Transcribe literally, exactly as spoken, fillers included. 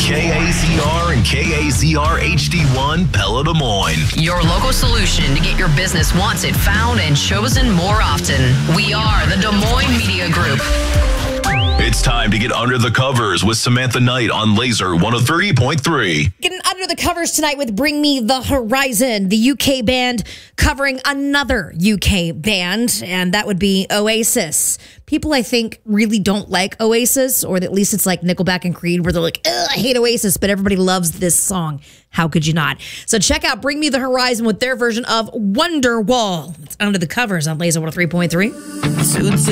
K A Z R and K A Z R H D one Pella Des Moines. Your local solution to get your business wanted, found, and chosen more often. We are the Des Moines Media Group. It's time to get under the covers with Samantha Knight on Laser one oh three point three. Getting under the covers tonight with Bring Me the Horizon, the U K band covering another U K band, and that would be Oasis. People, I think, really don't like Oasis, or at least it's like Nickelback and Creed, where they're like, ugh, I hate Oasis, but everybody loves this song. How could you not? So check out Bring Me the Horizon with their version of Wonderwall. It's under the covers on Laser one oh three point three.